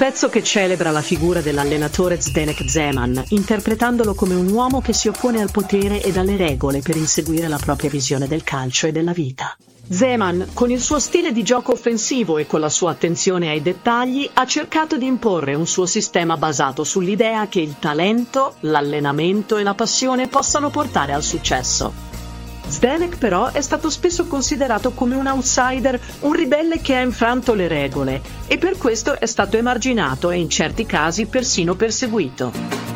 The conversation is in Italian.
pezzo che celebra la figura dell'allenatore Zdeněk Zeman, interpretandolo come un uomo che si oppone al potere e alle regole per inseguire la propria visione del calcio e della vita. Zeman, con il suo stile di gioco offensivo e con la sua attenzione ai dettagli, ha cercato di imporre un suo sistema basato sull'idea che il talento, l'allenamento e la passione possano portare al successo. Zdeněk però è stato spesso considerato come un outsider, un ribelle che ha infranto le regole, e per questo è stato emarginato e in certi casi persino perseguito.